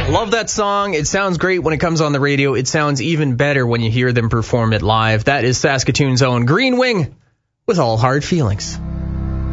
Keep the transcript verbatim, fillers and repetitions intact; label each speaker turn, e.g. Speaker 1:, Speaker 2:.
Speaker 1: Love that song. It sounds great when it comes on the radio. It sounds even better when you hear them perform it live. That is Saskatoon's own Green Wing with All Hard Feelings.